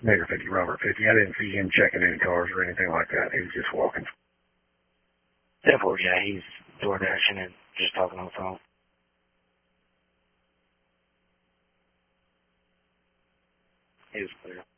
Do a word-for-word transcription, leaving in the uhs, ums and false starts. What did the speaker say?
Nigger fifty, Robert fifty. I didn't see him checking any cars or anything like that. He was just walking. ten four, yeah, he's door dashing and just talking on the phone. He was clear.